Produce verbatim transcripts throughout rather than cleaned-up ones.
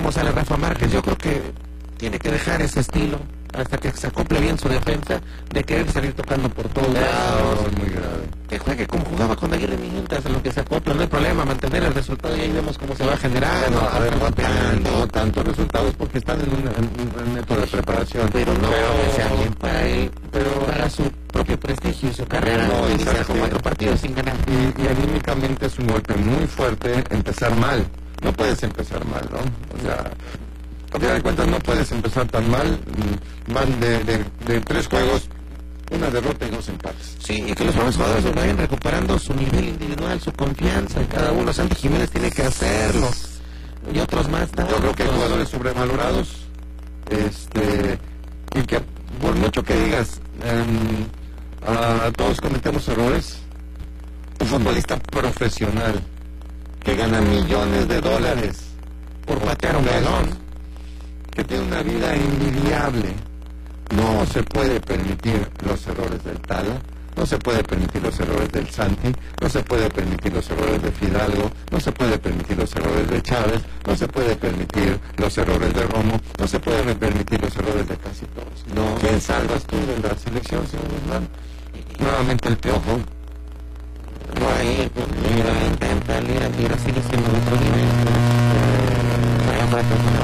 cómo sale Rafa Márquez. Yo creo que tiene que dejar ese estilo hasta que se acople bien su defensa de querer salir tocando por todos lados. Es muy grave. Que juegue como jugaba con Aguirre mientras en lo que se acopla, no hay problema, mantener el resultado y ahí vemos cómo se va a generar. No, a ver, no tanto, no tanto resultados porque están en un, en un método de preparación. Pero no, pero, que sea bien para él, pero para su propio prestigio y su carrera. No, iniciar exacto. con cuatro partidos sin ganar. Y, y anímicamente es un golpe muy fuerte empezar mal. No puedes empezar mal, ¿no? O sea, a final de cuentas no puedes empezar tan mal. Van de, de, de tres juegos, una derrota y dos empates. Sí, y que los nuevos jugadores vayan recuperando su nivel individual, su confianza en cada uno. Santi Jiménez tiene que hacerlo. Y otros más también. Yo creo que hay jugadores sobrevalorados. Este, y que por mucho que digas, um, uh, todos cometemos errores. Un futbolista profesional que gana millones de dólares por patear un balón, que tiene una vida envidiable, no se puede permitir los errores del Tala, no se puede permitir los errores del Santi, no se puede permitir los errores de Fidalgo, no se puede permitir los errores de Chávez, no se puede permitir los errores de Romo, no se pueden permitir los errores de casi todos. No. ¿Quién salvas tú de la selección, señor Guzmán? Nuevamente el Piojo. No hay, pues mira, intenta, mira, mira, sigue siendo otro nivel. Vaya para que no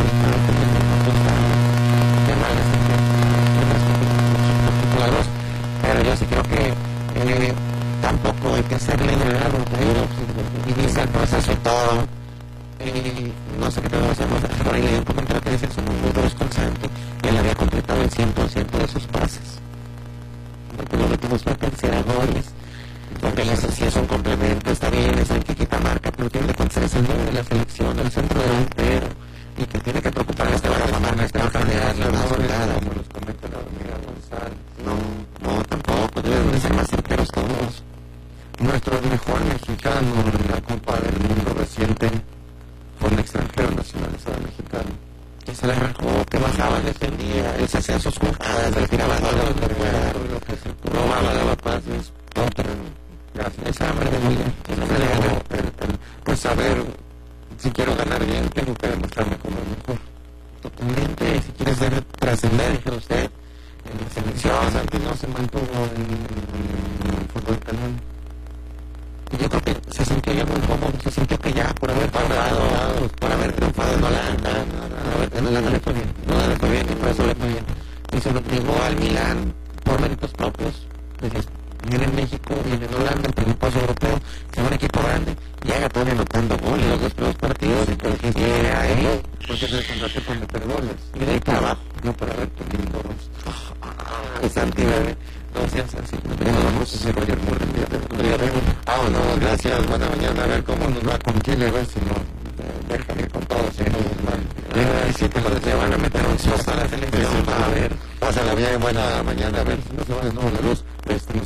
me pero yo sí creo que eh, tampoco hay que hacerle nada, inicia el proceso todo. Eh, no sé qué te hacemos, por ahí leí un comentario que dice que somos muy duros con Santi, y él había completado el cien por ciento de sus pases. Porque los últimos fue tercera goles. Porque eso sí es un complemento, está bien, es el que quita marca, pero tiene que cuentas es el nueve de la selección, el centro delantero, y que tiene que preocupar a este Rafa Márquez para generarle más jugada. Como los comete la hormiga González. No, no, tampoco, deben de ser más certeros todos. Nuestro mejor mexicano en la Copa del Mundo reciente fue un extranjero nacionalizado mexicano. Que se le arrancó, que bajaba, defendía, él se hacía sus jugadas, le tiraba goles de fuera, robaba, daba pases, todo terreno. Gracias. Esa hambre de muy bien, que no me le gana. Pues a ver, si quiero ganar bien, tengo que demostrarme como el mejor. Totalmente, si quieres ser trascender, dijera usted, en la selección, Santi no se mantuvo en, en el fútbol italiano. Yo creo que se sintió ya muy cómodo, se sintió que ya por haber triunfado, por haber triunfado en Holanda, en Holanda le fue bien, no le fue bien, y por eso le fue bien. Y se lo llegó al Milán por méritos propios, decías, viene en México, viene en Holanda, el primer paso europeo, se va un equipo grande, llega todavía anotando goles los dos primeros partidos, y pero que llegue ahí, porque se contrató por meter goles, y de ahí para abajo, no para ver tu lindo rostro. Ah, Santi, bebé. No seas así, no tenemos vamos a hacer Roger Moore el día de hoy. Ah, no, gracias, buena mañana, a ver cómo nos va con Chile, a ver si no, déjame con todo, si no, Ay, sí, te lo se van a meter un susto a la selección, a ver. Pásala bien, buena mañana, a ver si no se va de nuevo la luz, este,